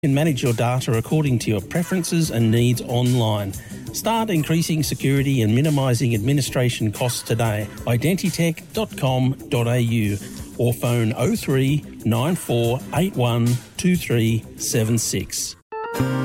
can manage your data according to your preferences and needs online. Start increasing security and minimising administration costs today. Identitech.com.au or phone 03 9481 2376.